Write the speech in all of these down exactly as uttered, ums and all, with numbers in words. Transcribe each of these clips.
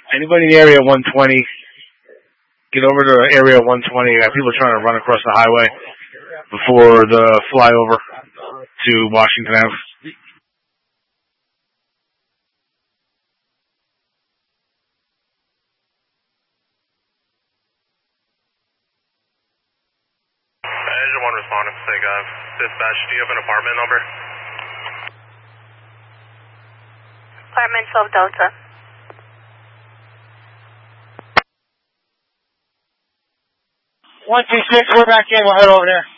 Anybody in the area one twenty, get over to area one twenty. Uh, people are trying to run across the highway before the flyover to Washington Avenue. Engine one respondent, say, uh, dispatch, do you have an apartment number? Apartment twelve Delta. one two six, we're back in, we'll head over there.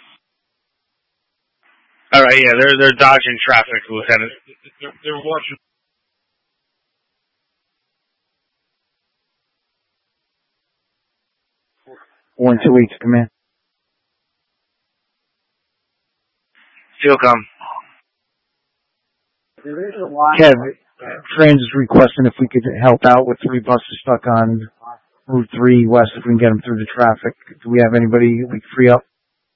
All right, yeah, they're they're dodging traffic, Lieutenant. They're, they're watching. One two eight, come in. Still come. Kev, Franz is requesting if we could help out with three buses stuck on Route three West, if we can get them through the traffic. Do we have anybody we can free up?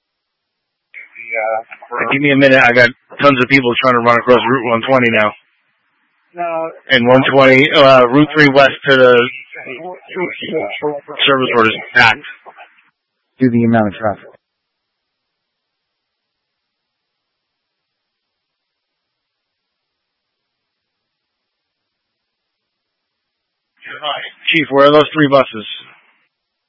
Yeah. Give me a minute. I got tons of people trying to run across Route one twenty now. No. And one twenty, uh, Route three West to the service road is packed. Do the amount of traffic. Chief, where are those three buses?